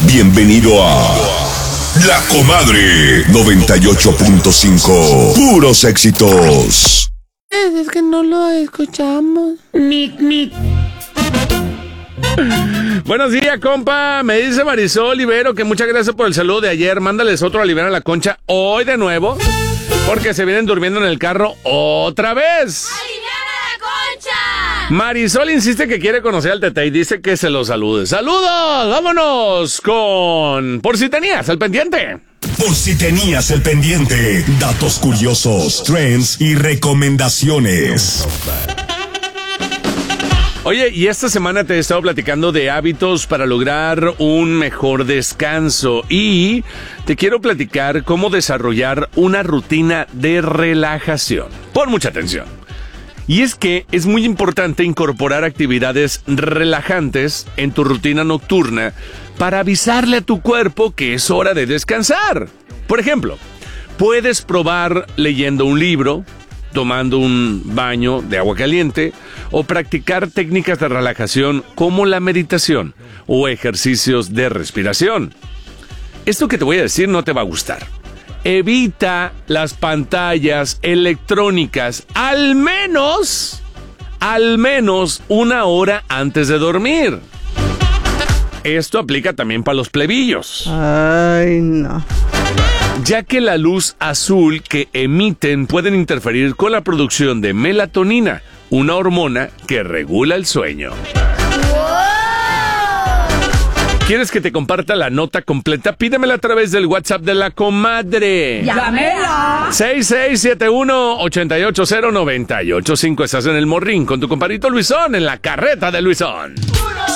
Bienvenido a La Comadre 98.5. Puros éxitos. Es que no lo escuchamos. Buenos días, compa. Me dice Marisol Olivero que muchas gracias por el saludo de ayer. Mándales otro a Olivera La Concha hoy de nuevo, porque se vienen durmiendo en el carro otra vez. ¡Aliviana la Concha! Marisol insiste que quiere conocer al Tete y dice que se lo salude. ¡Saludos! ¡Vámonos con Por si tenías el pendiente! Por si tenías el pendiente, datos curiosos, trends y recomendaciones. Oye, y esta semana te he estado platicando de hábitos para lograr un mejor descanso y te quiero platicar cómo desarrollar una rutina de relajación. Pon mucha atención. Y es que es muy importante incorporar actividades relajantes en tu rutina nocturna para avisarle a tu cuerpo que es hora de descansar. Por ejemplo, puedes probar leyendo un libro, tomando un baño de agua caliente o practicar técnicas de relajación como la meditación o ejercicios de respiración. Esto que te voy a decir no te va a gustar. Evita las pantallas electrónicas al menos una hora antes de dormir. Esto aplica también para los plebillos. Ay, no. Ya que la luz azul que emiten pueden interferir con la producción de melatonina, una hormona que regula el sueño. ¿Quieres que te comparta la nota completa? Pídemela a través del WhatsApp de La Comadre. ¡Llámela! 6671-880-985. Estás en el Morrín con tu compadrito Luisón en la carreta de Luisón. ¡Puro